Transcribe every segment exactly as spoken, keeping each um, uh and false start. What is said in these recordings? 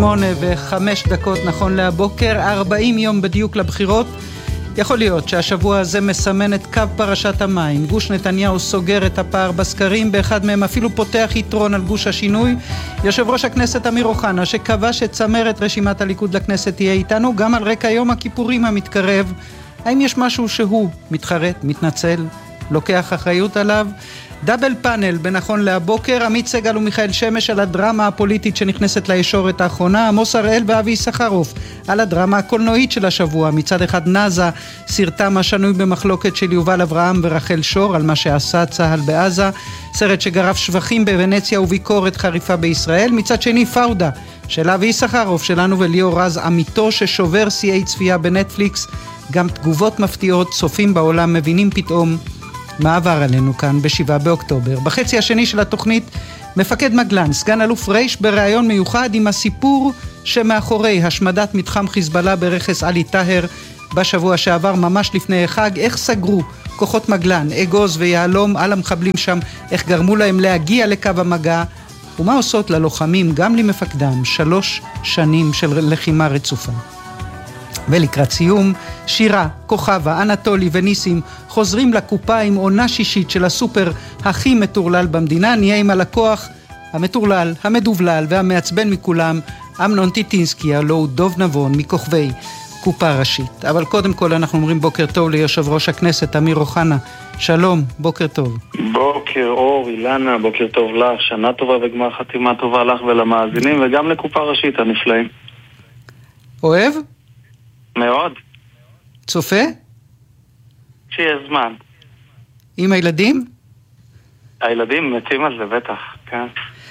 שמונה וחמש דקות נכון להבוקר, ארבעים יום בדיוק לבחירות. יכול להיות שהשבוע הזה מסמן את קו פרשת המים. גוש נתניהו סוגר את הפער בסקרים, באחד מהם אפילו פותח יתרון על גוש השינוי. יושב ראש הכנסת אמיר אוחנה, שקבע שצמרת רשימת הליכוד לכנסת תהיה איתנו, גם על רקע יום הכיפורים המתקרב. האם יש משהו שהוא מתחרט, מתנצל, לוקח אחריות עליו? דאבל פאנל בנכון להבוקר, עמית סגל ומיכאל שמש על הדרמה הפוליטית שנכנסת לישורת האחרונה, עמוס הראל ואבי סחרוף על הדרמה הקולנועית של השבוע. מצד אחד נזה, סרטם השנוי במחלוקת של יובל אברהם ורחל שור על מה שעשה צהל בעזה, סרט שגרף שבחים בוונציה וביקורת חריפה בישראל. מצד שני פאודה של אבי סחרוף שלנו וליאור רז, עמיתו ששובר שיאי צפייה בנטפליקס, גם תגובות מפתיעות, צופים בעולם מבינים פתאום מה עבר עלינו כאן בשבעה באוקטובר. בחצי השני של התוכנית, מפקד מגלן, סגן אלוף רייש בראיון מיוחד עם הסיפור שמאחורי השמדת מתחם חיזבאללה ברכס עלי טהר בשבוע שעבר, ממש לפני החג. איך סגרו כוחות מגלן, אגוז ויעלום על המחבלים שם, איך גרמו להם להגיע לקו המגע, ומה עושות ללוחמים גם למפקדם שלוש שנים של לחימה רצופה. ולקראת סיום, שירה, כוכבה, אנטולי וניסים חוזרים לקופה עם עונה שישית של הסופר הכי מטורלל במדינה. נהיה עם הלקוח המטורלל, המדובלל והמעצבן מכולם, אמנון טיטינסקי, הלא הוא דוב נבון מכוכבי קופה ראשית. אבל קודם כל אנחנו אומרים בוקר טוב ליושב ראש הכנסת אמיר אוחנה. שלום, בוקר טוב. בוקר אור, אילנה, בוקר טוב לך, שנה טובה וגמר חתימה טובה לך ולמאזינים וגם לקופה ראשית הנפלאים. אוהב? מאוד. צופה? שיש זמן. עם הילדים? הילדים מתים על זה, בטח, כן.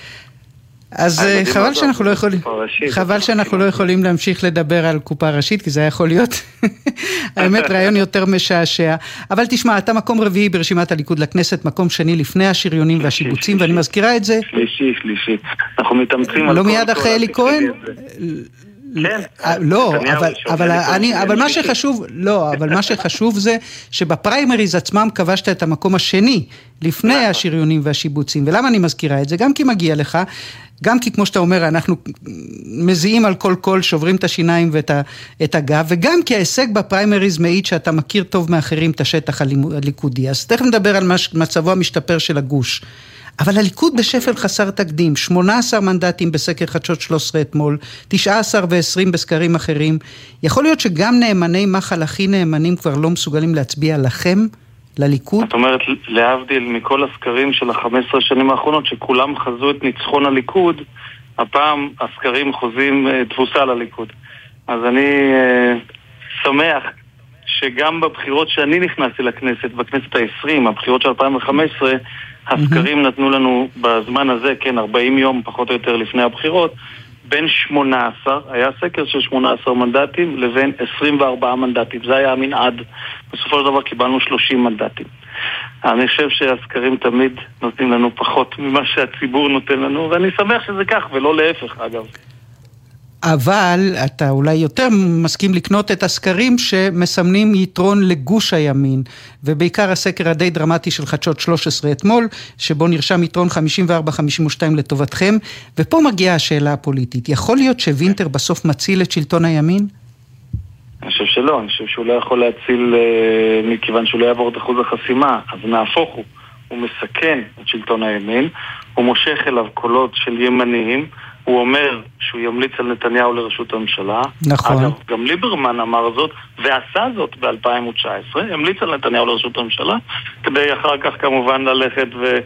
אז חבל שאנחנו לא יכולים, חבל שאנחנו לא יכולים להמשיך לדבר על קופה ראשית, כי זה יכול להיות, האמת, רעיון יותר משעשע. אבל תשמע, אתה מקום רביעי ברשימת הליכוד לכנסת, מקום שני לפני השריונים והשיבוצים, ואני מזכירה את זה. שלישי, שלישי. אנחנו מתאמצים על לא מיד אחרי אלי כהן? לא, אבל, אבל אני, אבל מה שחשוב, לא, אבל מה שחשוב זה שבפריימריז עצמם כבשת את המקום השני לפני השריונים והשיבוצים. ולמה אני מזכירה את זה? גם כי מגיע לך, גם כי כמו שאתה אומר, אנחנו מזיעים על כל קול, שוברים את השיניים ואת את הגב, וגם כי ההישג בפריימריז מעיד שאתה מכיר טוב מאחרים את השטח הליכודי. אז תכף נדבר על מצבו המשתפר של הגוש. אבל הליכוד בשפל חסר תקדים, שמונה עשר מנדטים בסקר חדשות שלוש עשרה אתמול, תשע עשרה ועשרים בסקרים אחרים. יכול להיות שגם נאמני מחל הכי נאמנים כבר לא מסוגלים להצביע לכם, לליכוד? זאת אומרת, להבדיל מכל הסקרים של ה-חמש עשרה שנים האחרונות, שכולם חזו את ניצחון הליכוד, הפעם הסקרים חוזים תבוסה לליכוד. אז אני uh, שמח שגם בבחירות שאני נכנסתי לכנסת, בכנסת ה-עשרים, הבחירות של אלפיים וחמש עשרה, הסקרים נתנו לנו בזמן הזה, כן, ארבעים יום פחות או יותר לפני הבחירות, בין שמונה עשרה, היה סקר של שמונה עשרה מנדטים לבין עשרים וארבעה מנדטים. זה היה המנעד. בסופו של דבר קיבלנו שלושים מנדטים. אני חושב שהסקרים תמיד נותנים לנו פחות ממה שהציבור נותן לנו, ואני שמח שזה כך ולא להפך, אגב. אבל אתה אולי יותר מסכים לקנות את הסקרים שמסמנים יתרון לגוש הימין, ובעיקר הסקר הדי דרמטי של חדשות שלוש עשרה אתמול, שבו נרשם יתרון חמישים וארבע חמישים ושתיים לטובתכם, ופה מגיעה השאלה הפוליטית. יכול להיות שווינטר בסוף מציל את שלטון הימין? אני חושב שלא, אני חושב שהוא לא יכול להציל מכיוון שהוא לא יעבור את אחוז החסימה, אז נהפוך הוא, הוא מסכן את שלטון הימין, הוא מושך אליו קולות של ימניים, הוא אומר שהוא ימליץ על נתניהו לראשות הממשלה. נכון. אגב, גם ליברמן אמר זאת, ועשה זאת ב-אלפיים תשע עשרה, ימליץ על נתניהו לראשות הממשלה, כדי אחר כך כמובן ללכת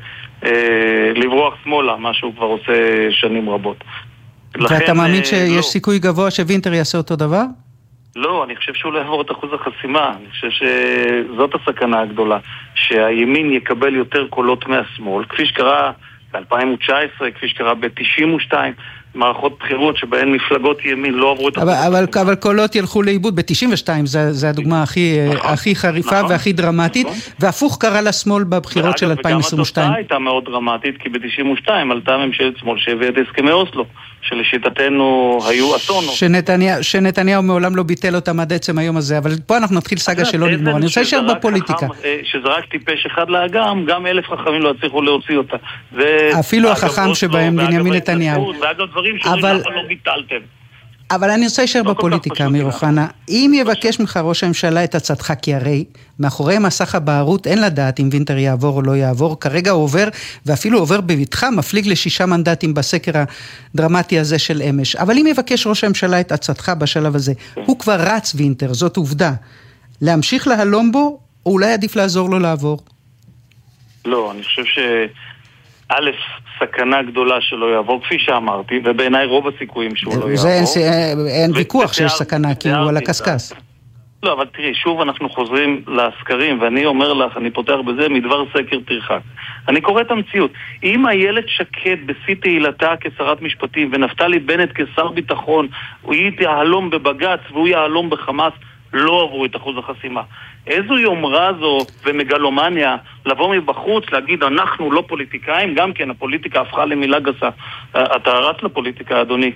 ולברוח שמאלה, מה שהוא כבר עושה שנים רבות. ואתה מאמין שיש סיכוי גבוה שווינטר יעשה אותו דבר? לא, אני חושב שהוא לא יעבור את אחוז החסימה. אני חושב שזאת הסכנה הגדולה, שהימין יקבל יותר קולות מהשמאל, כפי שקרה ב-אלפיים תשע עשרה, כפי שקרה ב-תשעים ושתיים, מערכות בחירות שבהן מפלגות ימין לא עברו את... אבל, אבל, אבל קולות ילכו לאיבוד. ב-תשעים ושתיים זה, זה הדוגמה הכי, נכון, הכי חריפה נכון, והכי דרמטית, נכון. והפוך קרה לשמאל בבחירות של אלפיים עשרים ושתיים. וגם התוצאה הייתה מאוד דרמטית, כי ב-תשעים ושתיים עלתה ממשלת שמאל שהביאה את הסכמי אוסלו, שלשיטתנו היו אסון. שנתניה, שנתניהו מעולם לא ביטל אותם עד עצם היום הזה, אבל פה אנחנו נתחיל סגה שלא נגמור. אני רוצה להישאר בפוליטיקה. שזרק טיפש אחד לאגם, גם אלף חכמים לא הצליחו להוציא אותה. אפילו החכם שבהם בנימין נתניהו. ואגב דברים שאומרים לך לא ביטלתם. אבל אני רוצה להישאר בפוליטיקה, אמיר אוחנה. אם יבקש ממך ראש הממשלה את הצעתך, כי הרי מאחורי מסך הבערות אין לדעת אם וינטר יעבור או לא יעבור, כרגע הוא עובר, ואפילו עובר בביטחה, מפליג לשישה מנדטים בסקר הדרמטי הזה של אמש. אבל אם יבקש ראש הממשלה את הצעתך בשלב הזה, הוא כבר רץ וינטר, זאת עובדה. להמשיך להלום בו, או אולי עדיף לעזור לו לעבור? לא, אני חושב ש... א', סכנה גדולה שלא יעבור, כפי שאמרתי, ובעיניי רוב הסיכויים שהוא לא יעבור. זה אין ויכוח שיש סכנה, כי הוא על הקסקס. לא, אבל תראי, שוב אנחנו חוזרים לסקרים, ואני אומר לך, אני פותח בזה מדבר סקר תרחק. אני קורא את המציאות. אם איילת שקד בשיא תהילתה כשרת משפטים, ונפתלי בנט כשר ביטחון, הוא יהלום בבגץ והוא יהלום בחמאס, לא עברו את אחוז החסימה. איזו יומרה זו ומגלומניה לבוא מבחוץ, להגיד אנחנו לא פוליטיקאים, גם כן הפוליטיקה הפכה למילה גסה. אתה רץ לפוליטיקה, אדוני.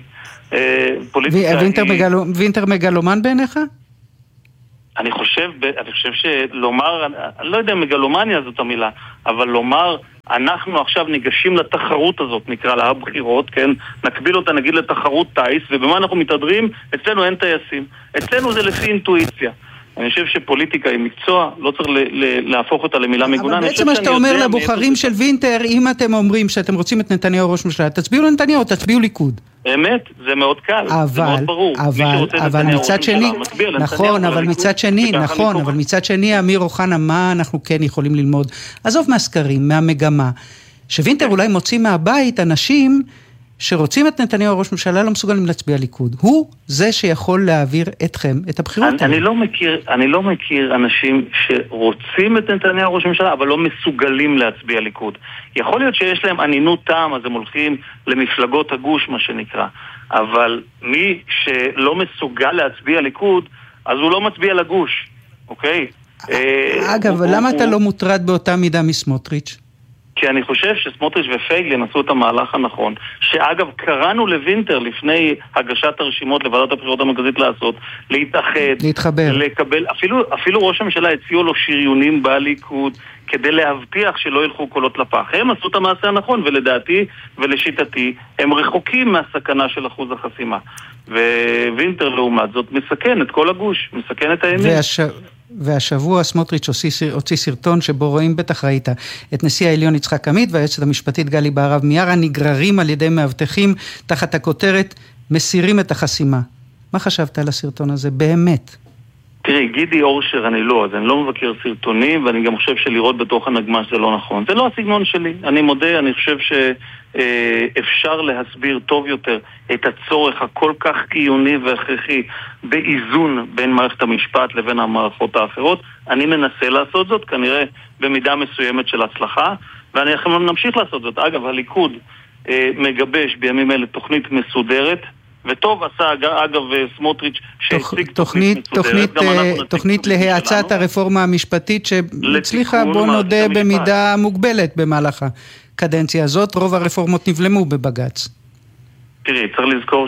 וינטר מגלומן בעיניך? אני חושב, אני חושב שלומר, אני לא יודע אם מגלומניה זאת המילה, אבל לומר, אנחנו עכשיו ניגשים לתחרות הזאת, נקרא לה הבחירות, כן? נקביל אותה, נגיד לתחרות טייס, ובמה אנחנו מתהדרים? אצלנו אין טייסים. אצלנו זה לפי אינטואיציה. אני חושב שפוליטיקה היא מקצוע, לא צריך להפוך אותה למילה מגונה. אבל בעצם מה שאתה אומר לבוחרים של וינטר, אם אתם אומרים שאתם רוצים את נתניהו ראש ממשלה, תצביעו לנתניהו, תצביעו ליכוד. אמת, זה מאוד קל, זה מאוד ברור. אבל מצד שני, נכון, אבל מצד שני, נכון, אבל מצד שני, אמיר אוחנה, מה אנחנו כן יכולים ללמוד? עזוב מהסקרים, מהמגמה, שווינטר אולי מוציא מהבית אנשים שרוצים את נתניהו ראש ממשלה, לא מסוגלים להצביע ליכוד. הוא זה שיכול להעביר אתכם את הבחירות. אני לא מכיר, אני לא מכיר אנשים שרוצים את נתניהו ראש ממשלה, אבל לא מסוגלים להצביע ליכוד. יכול להיות שיש להם ענינות טעם, אז הם הולכים למפלגות הגוש, מה שנקרא. אבל מי שלא מסוגל להצביע ליכוד, אז הוא לא מצביע לגוש, אוקיי? אגב, למה אתה לא מוטרד באותה מידה מסמוטריץ'? כי אני חושב שסמוטריץ' ופייגלין עשו את המהלך הנכון, שאגב קראנו לוינטר לפני הגשת הרשימות לוועדת הבחירות המרכזית לעשות, להתאחד, להתחבר, לקבל, אפילו, אפילו ראש הממשלה הציעו לו שריונים בליכוד, כדי להבטיח שלא ילכו קולות לפח. הם עשו את המעשה הנכון, ולדעתי ולשיטתי, הם רחוקים מהסכנה של אחוז החסימה. ווינטר לעומת זאת מסכן את כל הגוש, מסכן את הימין. והש... והשבוע סמוטריץ' הוציא סרטון שבו רואים, בטח ראית, את נשיא העליון יצחק עמית והיועצת המשפטית גלי בהרב מיארה נגררים על ידי מאבטחים תחת הכותרת מסירים את החסימה. מה חשבת על הסרטון הזה? באמת. תראי, גידי אורשר אני לא, אז אני לא מבקר סרטונים, ואני גם חושב שלראות בתוך הנגמש זה לא נכון. זה לא הסגנון שלי. אני מודה, אני חושב שאפשר להסביר טוב יותר את הצורך הכל כך קיוני והכרחי באיזון בין מערכת המשפט לבין המערכות האחרות. אני מנסה לעשות זאת, כנראה במידה מסוימת של הצלחה, ואני נמשיך לעשות זאת. אגב, הליכוד מגבש בימים אלה תוכנית מסודרת, וטוב עשה אגב סמוטריץ' שהציג תוכנית מסודרת. תוכנית להאצת הרפורמה המשפטית שהצליחה, בוא נודה, במידה מוגבלת במהלך הקדנציה הזאת. רוב הרפורמות נבלמו בבגץ. תראי, צריך לזכור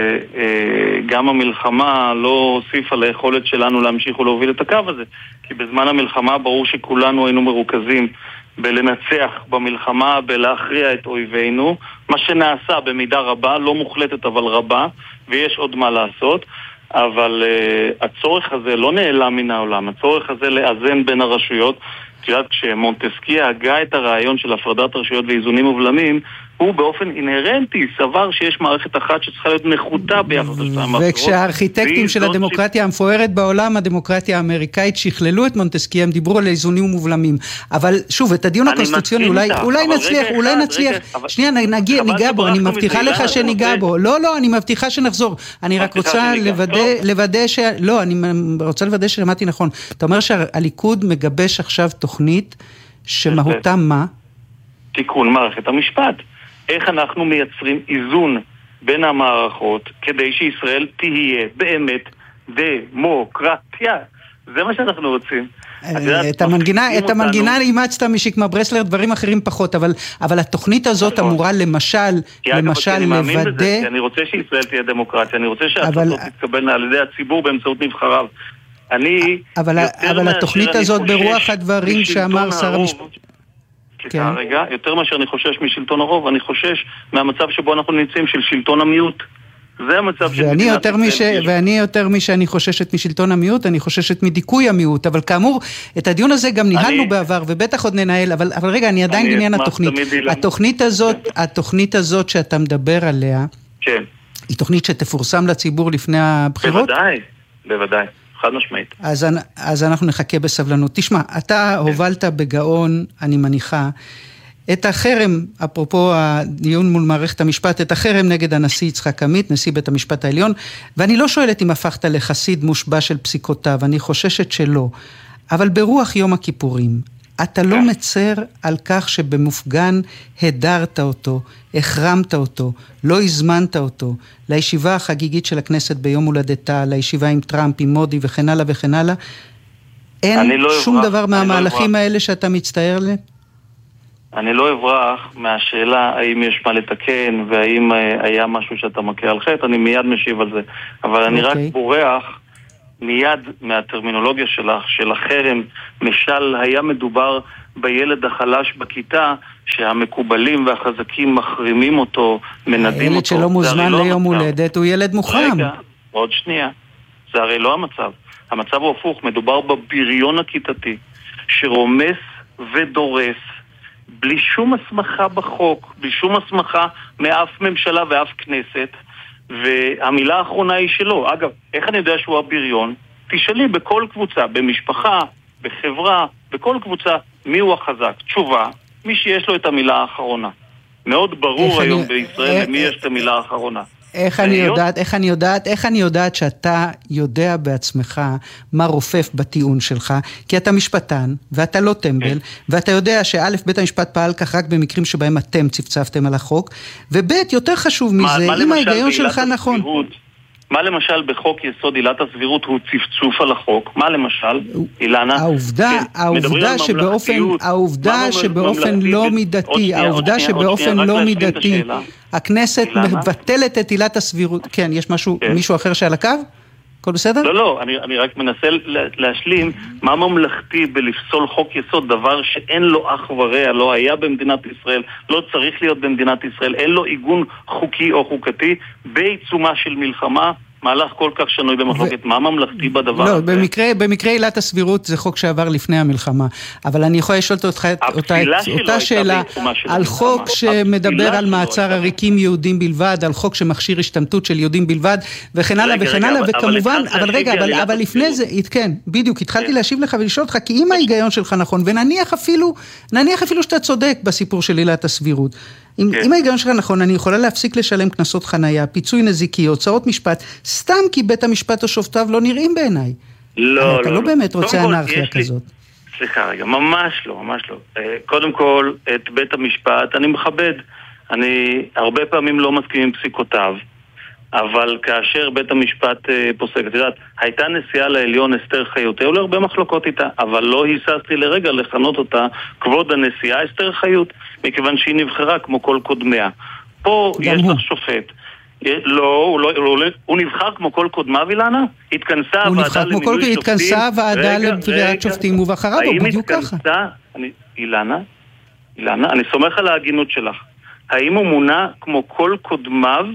שגם המלחמה לא הוסיפה ליכולת שלנו להמשיך ולהוביל את הקו הזה, כי בזמן המלחמה ברור שכולנו היינו מרוכזים בלנצח במלחמה, בלהכריע את אויבינו, מה שנעשה במידה רבה, לא מוחלטת אבל רבה, ויש עוד מה לעשות, אבל uh, הצורך הזה לא נעלם מן העולם, הצורך הזה לאזן בין הרשויות, כשמונטסקיה הגה את הרעיון של הפרדת רשויות ואיזונים ובלמים, הוא באופן אינהרנטי סבר שיש מערכת אחת שצריכה להיות נחותה ביחד לשתיים האחרות. וכשהארכיטקטים של הדמוקרטיה המפוארת בעולם, הדמוקרטיה האמריקאית, שכללו את מונטסקיה, הם דיברו על איזונים ומובלמים. אבל שוב, את הדיון הקונסטיטוציוני, אולי נצליח, אולי נצליח, שנייה, ניגע בו, אני מבטיחה לך שניגע בו. לא, לא, אני מבטיחה שנחזור. אני רק רוצה לוודא ש... לא, אני רוצה לוודא ששמעתי נכון. אתה אומר שהליכוד מגבש עכשיו תוכנית שמהותה מה? תיקון מערכת המשפט. איך אנחנו מייצרים איזון בין המערכות כדי שישראל תהיה באמת דמוקרטיה. זה מה שאנחנו רוצים. את המנגינה, את המנגינה אימצת משיקמה ברסלר, דברים אחרים פחות, אבל, אבל התוכנית הזאת אמורה למשל, למשל לוודא... אני רוצה שישראל תהיה דמוקרטיה, אני רוצה שההחלטות תתקבלנה על ידי הציבור באמצעות נבחריו. אני... אבל, אבל התוכנית הזאת ברוח הדברים שאמר שר המשפט... סליחה רגע, יותר מאשר אני חושש משלטון הרוב, אני חושש מהמצב שבו אנחנו נמצאים של שלטון המיעוט. זה המצב של ואני יותר מש... ואני יותר משאני חוששת משלטון המיעוט, אני חוששת מדיכוי המיעוט, אבל כאמור, את הדיון הזה גם ניהלנו אני... בעבר, ובטח עוד ננהל, אבל, אבל רגע, אני עדיין בעניין התוכנית. התוכנית הזאת, התוכנית הזאת שאתה מדבר עליה, כן. היא תוכנית שתפורסם לציבור לפני הבחירות? בוודאי, בוודאי. חד משמעית. אז, אז אנחנו נחכה בסבלנות. תשמע, אתה הובלת בגאון, אני מניחה, את החרם, אפרופו הדיון מול מערכת המשפט, את החרם נגד הנשיא יצחק עמית, נשיא בית המשפט העליון, ואני לא שואלת אם הפכת לחסיד מושבע של פסיקותיו, אני חוששת שלא, אבל ברוח יום הכיפורים, אתה לא מצר על כך שבמופגן הדרת אותו, החרמת אותו, לא הזמנת אותו, לישיבה החגיגית של הכנסת ביום הולדתה, לישיבה עם טראמפ, עם מודי וכן הלאה וכן הלאה, אין לא שום אברח, דבר מהמהלכים לא האלה שאתה מצטער לי? אני לא אברח מהשאלה האם יש מה לתקן והאם היה משהו שאתה מכה על חטא, אני מיד משיב על זה, אבל אני okay. רק בורח מיד מהטרמינולוגיה שלך, של החרם, משל היה מדובר בילד החלש בכיתה, שהמקובלים והחזקים מחרימים אותו, מנדים אותו. הילד שלא מוזמן לא ליום הולדת, הוא ילד מוחרם. רגע, עוד שנייה. זה הרי לא המצב. המצב הוא הפוך, מדובר בבריון הכיתתי, שרומס ודורס, בלי שום הסמכה בחוק, בלי שום הסמכה מאף ממשלה ואף כנסת, והמילה האחרונה היא שלו. אגב, איך אני יודע שהוא הבריון? תשאלי בכל קבוצה, במשפחה, בחברה, בכל קבוצה, מי הוא החזק? תשובה, מי שיש לו את המילה האחרונה. מאוד ברור היום אני... בישראל למי יש את המילה האחרונה. איך אני יודעת, איך אני יודעת, איך אני יודעת שאתה יודע בעצמך מה רופף בטיעון שלך, כי אתה משפטן, ואתה לא טמבל, ואתה יודע שא' בית המשפט פעל כך רק במקרים שבהם אתם צפצפתם על החוק, וב' יותר חשוב מזה, אם ההיגיון שלך נכון. מה למשל בחוק יסוד עילת הסבירות הוא צפצוף על החוק? מה למשל, אילנה? העובדה, העובדה שבאופן, העובדה שבאופן לא מידתי, העובדה שבאופן לא מידתי, הכנסת מבטלת את עילת הסבירות. כן, יש משהו, מישהו אחר שעל הקו? הכל בסדר? לא, לא, אני, אני רק מנסה להשלים מה ממלכתי בלפסול חוק יסוד, דבר שאין לו אח ורע, לא היה במדינת ישראל, לא צריך להיות במדינת ישראל, אין לו עיגון חוקי או חוקתי, בעיצומה של מלחמה, מהלך כל כך שנוי במחלוקת, מה ממלכתי בדבר? לא, במקרה, במקרה עילת הסבירות זה חוק שעבר לפני המלחמה, אבל אני יכולה לשאול אותך אותה שאלה על חוק שמדבר על מעצר עריקים יהודים בלבד, על חוק שמכשיר השתמטות של יהודים בלבד, וכן הלאה וכן הלאה, וכמובן, אבל רגע, אבל לפני זה, כן, בדיוק, התחלתי להשיב לך ולשאול אותך, כי אם ההיגיון שלך נכון, ונניח אפילו, נניח אפילו שאתה צודק בסיפור של עילת הסבירות, אם, כן. אם ההיגיון שלך נכון, אני יכולה להפסיק לשלם כנסות חנייה, פיצוי נזיקי, הוצאות משפט, סתם כי בית המשפט או שופטיו לא נראים בעיניי. לא, לא. אתה לא, לא באמת רוצה אנרכיה כזאת. לי... סליחה רגע, ממש לא, ממש לא. קודם כל, את בית המשפט אני מכבד. אני הרבה פעמים לא מסכים עם פסיקותיו, אבל כאשר בית המשפט פוסק, את יודעת, הייתה נשיאה לעליון אסתר חיות, היו לו הרבה מחלוקות איתה, אבל לא היססתי לרגע לכנות אותה כבוד הנשיאה אסתר חיות, מכיוון שהיא נבחרה כמו כל קודמיה. פה יש לך שופט. לא, הוא, לא, הוא, הוא נבחר כמו כל קודמיו, אילנה? התכנסה הוועדה למינוי שופטים. התכנסה הוועדה לבחירת שופטים ובחרה בו, בדיוק ככה. אני, אילנה, אילנה, אני סומך על ההגינות שלך. האם הוא מונה כמו כל קודמיו?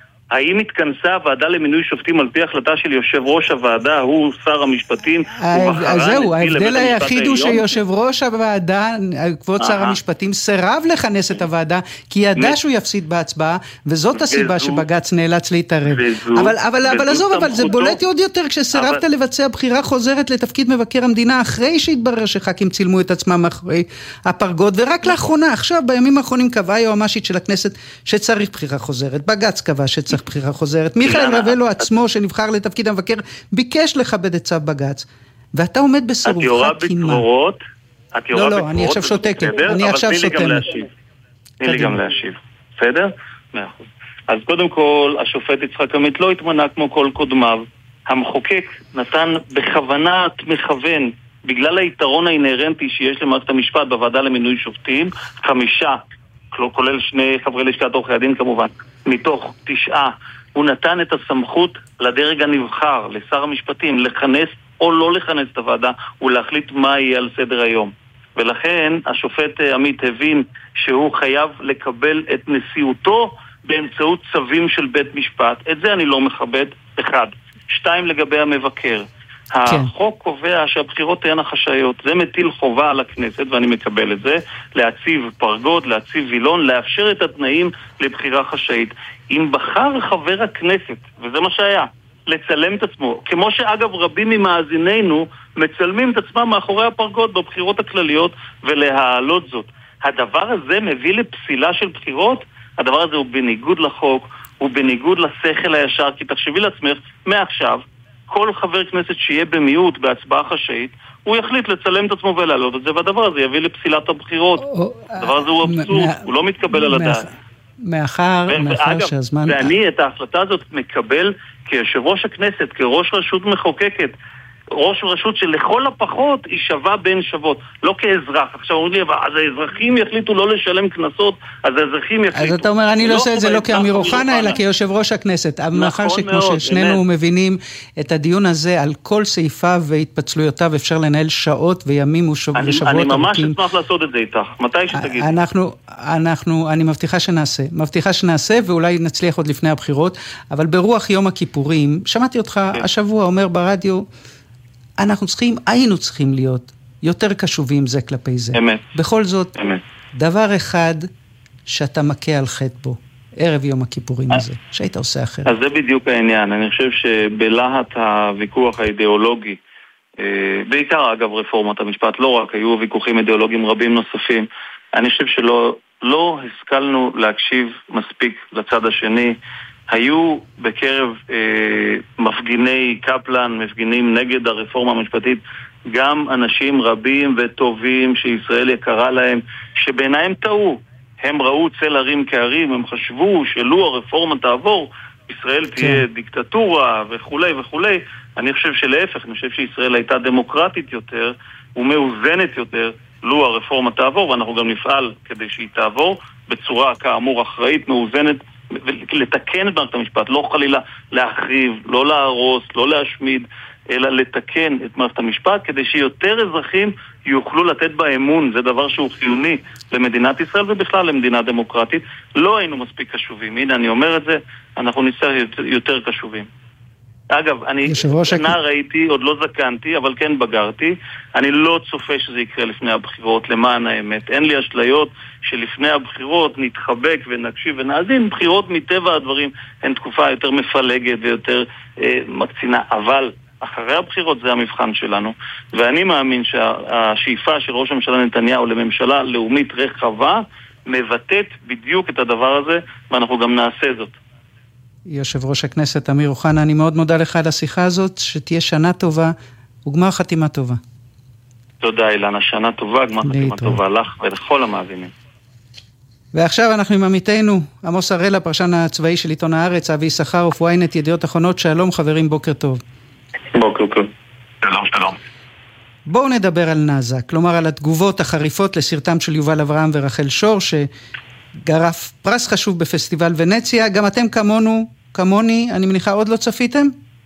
האם התכנסה הוועדה למינוי שופטים על פי החלטה של יושב ראש הוועדה, הוא שר המשפטים, אז זהו, ההבדל היחיד הוא שיושב ראש הוועדה, כבוד שר המשפטים, סירב לכנס את הוועדה, כי ידע שהוא יפסיד בהצבעה, וזאת הסיבה שבג"ץ נאלץ להתערב. אבל עזוב, אבל זה בולט עוד יותר כשסירבת לבצע בחירה חוזרת לתפקיד מבקר המדינה, אחרי שהתברר שח"כים צילמו את עצמם אחרי הפרגוד, ורק לאחרונה, עכשיו בימים האחרונים קבעה היועמ"שית של הכנסת שצריך בחירה חוזרת, בג"ץ קבע שצריך בחירה חוזרת. מיכאל רבלו עצמו שנבחר לתפקיד המבקר ביקש לכבד את צו בג"ץ, ואתה עומד בסירובך קימה. לא, לא, אני עכשיו שותקת. אני עכשיו סותמת. תני לי גם להשיב. בסדר? מאה אחוז. אז קודם כל, השופט יצחק עמית לא התמנה כמו כל קודמיו. המחוקק נתן בכוונת מכוון בגלל היתרון האינהרנטי שיש למערכת המשפט בוועדה למינוי שופטים, חמישה, כולל שני חברי לשכת עורכי הדין כמובן, מתוך תשעה, הוא נתן את הסמכות לדרג הנבחר, לשר המשפטים, לכנס או לא לכנס את הוועדה ולהחליט מה יהיה על סדר היום. ולכן השופט עמית הבין שהוא חייב לקבל את נשיאותו באמצעות צווים של בית משפט. את זה אני לא מכבד, אחד. שתיים, לגבי המבקר. כן. החוק קובע שהבחירות תהיינה חשאיות. זה מטיל חובה על הכנסת, ואני מקבל את זה, להציב פרגוד, להציב וילון, לאפשר את התנאים לבחירה חשאית. אם בחר חבר הכנסת, וזה מה שהיה, לצלם את עצמו, כמו שאגב רבים ממאזינינו מצלמים את עצמם מאחורי הפרגוד בבחירות הכלליות ולהעלות זאת. הדבר הזה מביא לפסילה של בחירות, הדבר הזה הוא בניגוד לחוק, הוא בניגוד לשכל הישר, כי תחשבי לעצמך, מעכשיו, כל חבר כנסת שיהיה במיעוט בהצבעה חשאית, הוא יחליט לצלם את עצמו ולהעלות את זה, והדבר הזה יביא לפסילת הבחירות. הדבר הזה הוא אבסורד, הוא לא מתקבל על הדעת. מאחר, מאחר שהזמן... ואני את ההחלטה הזאת מקבל כיושב ראש הכנסת, כראש רשות מחוקקת, ראש רשות שלכל הפחות היא שווה בין שוות, לא כאזרח. עכשיו אומרים לי, אז האזרחים יחליטו לא לשלם כנסות, אז האזרחים יחליטו. אז אתה אומר, אני לא עושה את זה לא כאמיר אוחנה, אלא כיושב ראש הכנסת. מאחר שכמו ששנינו מבינים את הדיון הזה, על כל סעיפיו והתפצלויותיו אפשר לנהל שעות וימים ושבועות. אני ממש אשמח לעשות את זה איתך, מתי שתגיד. אנחנו, אנחנו, אני מבטיחה שנעשה, מבטיחה שנעשה, ואולי נצליח עוד לפני הבחירות, אבל ברוח יום הכיפורים, שמעתי אותך השבוע אומר ברדיו, אנחנו צריכים, היינו צריכים להיות יותר קשובים זה כלפי זה. אמת. בכל זאת, אמת. דבר אחד שאתה מכה על חטא בו, ערב יום הכיפורים הזה, שהיית עושה אחרת. אז זה בדיוק העניין. אני חושב שבלהט הוויכוח האידיאולוגי, בעיקר אגב רפורמת המשפט, לא רק, היו ויכוחים אידיאולוגיים רבים נוספים, אני חושב שלא לא השכלנו להקשיב מספיק לצד השני, היו בקרב אה, מפגיני קפלן, מפגינים נגד הרפורמה המשפטית, גם אנשים רבים וטובים שישראל יקרה להם, שבעיניים טעו. הם ראו צל הרים כהרים, הם חשבו שלו הרפורמה תעבור, ישראל תהיה דיקטטורה וכולי וכולי. אני חושב שלהפך, אני חושב שישראל הייתה דמוקרטית יותר ומאוזנת יותר, לו הרפורמה תעבור, ואנחנו גם נפעל כדי שהיא תעבור בצורה כאמור אחראית, מאוזנת, ולתקן את מערכת המשפט, לא חלילה להחריב, לא להרוס, לא להשמיד, אלא לתקן את מערכת המשפט, כדי שיותר אזרחים יוכלו לתת בה אמון. זה דבר שהוא חיוני למדינת ישראל ובכלל למדינה דמוקרטית. לא היינו מספיק קשובים. הנה, אני אומר את זה, אנחנו נצטרך יותר, יותר קשובים. אגב, אני שנה ראיתי, עוד לא זקנתי, אבל כן בגרתי. אני לא צופה שזה יקרה לפני הבחירות, למען האמת. אין לי אשליות שלפני הבחירות נתחבק ונקשיב ונאזין. בחירות מטבע הדברים הן תקופה יותר מפלגת ויותר אה, מקצינה. אבל אחרי הבחירות זה המבחן שלנו. ואני מאמין שהשאיפה של ראש הממשלה נתניהו לממשלה לאומית רחבה מבטאת בדיוק את הדבר הזה, ואנחנו גם נעשה זאת. יושב ראש הכנסת אמיר אוחנה, אני מאוד מודה לך על השיחה הזאת, שתהיה שנה טובה וגמר חתימה טובה. תודה אילנה, שנה טובה, גמר חתימה טובה לך ולכל המאזינים. ועכשיו אנחנו עם עמיתנו, עמוס הראל, הפרשן הצבאי של עיתון הארץ, אבי יששכרוף, וויינט, ידיעות אחרונות. שלום חברים, בוקר טוב. בוקר טוב. שלום, שלום. בואו נדבר על נאזה, כלומר על התגובות החריפות לסרטם של יובל אברהם ורחל שור, שגרף פרס חשוב בפסטיבל ונציה. גם אתם כמונו, כמוני, אני מניחה, עוד לא צפיתם?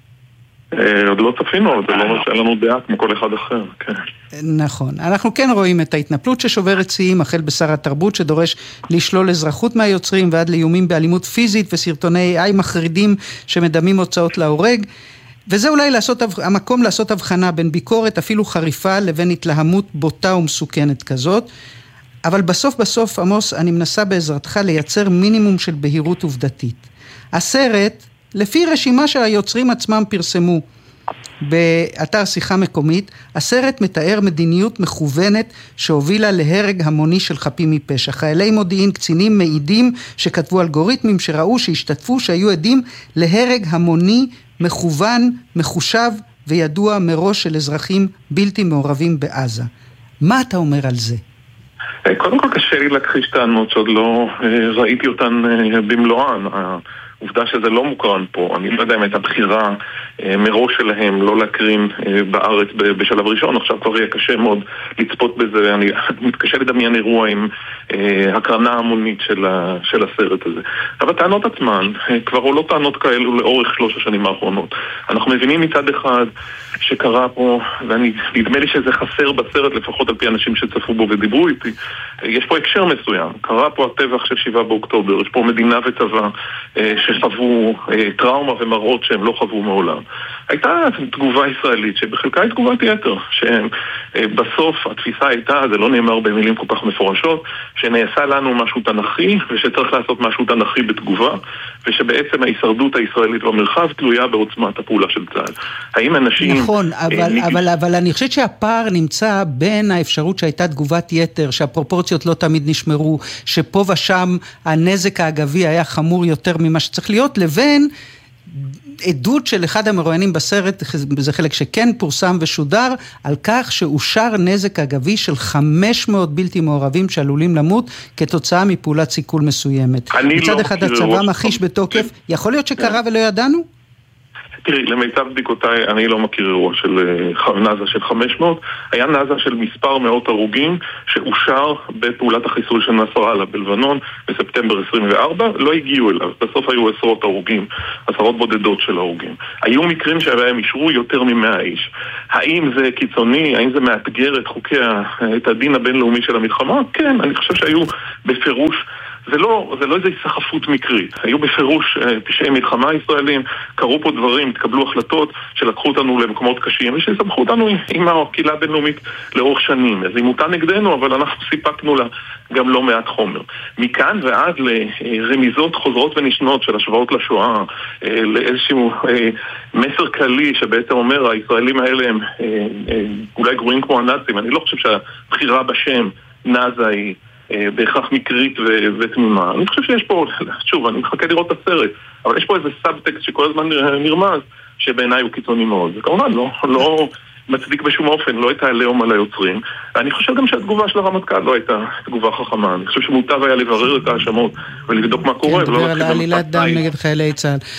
עוד לא צפינו, זה לא משאל לנו דעה כמו כל אחד אחר, כן. נכון. אנחנו כן רואים את ההתנפלות ששוברת שיאים, החל בשר התרבות שדורש לשלול אזרחות מהיוצרים, ועד לאיומים באלימות פיזית וסרטוני איי מחרידים שמדמים הוצאות להורג. וזה אולי לעשות, המקום לעשות הבחנה בין ביקורת אפילו חריפה לבין התלהמות בוטה ומסוכנת כזאת. אבל בסוף בסוף, עמוס, אני מנסה בעזרתך לייצר מינימום של בהירות עובדתית. הסרט, לפי רשימה שהיוצרים עצמם פרסמו באתר שיחה מקומית, הסרט מתאר מדיניות מכוונת שהובילה להרג המוני של חפים מפשע. חיילי מודיעין קצינים מעידים שכתבו אלגוריתמים שראו שהשתתפו, שהיו עדים להרג המוני מכוון, מחושב וידוע מראש של אזרחים בלתי מעורבים בעזה. מה אתה אומר על זה? קודם כל קשה לי להכחיש טענות שעוד לא ראיתי אותן במלואן. עובדה שזה לא מוקרן פה, אני לא יודע אם הייתה בחירה מראש שלהם לא להקרין בארץ בשלב ראשון, עכשיו כבר יהיה קשה מאוד לצפות בזה, אני מתקשה לדמיין אירוע עם הקרנה המונית של, של הסרט הזה. אבל הטענות עצמן כבר עולות טענות כאלו לאורך שלוש השנים האחרונות. אנחנו מבינים מצד אחד שקרה פה, ואני נדמה לי שזה חסר בסרט לפחות על פי אנשים שצפו בו ודיברו איתי, יש פה הקשר מסוים, קרה פה הטבח של שבעה באוקטובר, יש פה מדינה וצבא שחוו טראומה ומראות שהם לא חוו מעולם. הייתה תגובה ישראלית שבחלקה היא תגובת יתר, שבסוף התפיסה הייתה, זה לא נאמר במילים כל כך מפורשות, שנעשה לנו משהו תנכי ושצריך לעשות משהו תנכי בתגובה, ושבעצם ההישרדות הישראלית במרחב תלויה בעוצמת הפעולה של צה"ל. האם אנשים... נכון, אבל, אבל, אבל אני חושבת שהפער נמצא בין האפשרות שהייתה תגובת יתר, שהפרופורציות לא תמיד נשמרו, שפה ושם הנזק האגבי היה חמור יותר ממה שצריך להיות, לבין עדות של אחד המרואיינים בסרט, זה חלק שכן פורסם ושודר, על כך שאושר נזק אגבי של חמש מאות בלתי מעורבים שעלולים למות כתוצאה מפעולת סיכול מסוימת. מצד לא אחד הצבא מכחיש בתוקף, יכול להיות שקרה ולא ידענו? תראי, למיטב בדיקותיי, אני לא מכיר אירוע של נאזה של חמש מאות, היה נאזה של מספר מאות הרוגים שאושר בפעולת החיסול של נסראללה בלבנון בספטמבר עשרים וארבע, לא הגיעו אליו, בסוף היו עשרות הרוגים, עשרות בודדות של הרוגים. היו מקרים שבהם אישרו יותר ממאה איש. האם זה קיצוני? האם זה מאתגר את חוקי, את הדין הבינלאומי של המלחמה? כן, אני חושב שהיו בפירוש זה לא, זה לא איזו סחפות מקרית. היו בפירוש פשעי מלחמה ישראלים, קרו פה דברים, התקבלו החלטות שלקחו אותנו למקומות קשים, ושסמכו אותנו עם הקהילה הבינלאומית לאורך שנים. אז היא מוטה נגדנו, אבל אנחנו סיפקנו לה גם לא מעט חומר. מכאן ועד לרמיזות חוזרות ונשנות של השוואות לשואה, לאיזשהו מסר כללי שבעצם אומר, הישראלים האלה הם אולי גרועים כמו הנאצים. אני לא חושב שהבחירה בשם נאזה היא בהכרח מקרית ותמימה. אני חושב שיש פה, שוב, אני מחכה לראות את הסרט, אבל יש פה איזה סאבטקסט שכל הזמן נרמז, שבעיניי הוא קיצוני מאוד. זה כמובן לא, לא מצדיק בשום אופן, לא הייתה עליהום על היוצרים. אני חושב גם שהתגובה של הרמטכ"ל לא הייתה תגובה חכמה. אני חושב שמוטב היה לברר את האשמות ולבדוק מה קורה. כן, דבר על עלילת דם נגד חיילי צה"ל.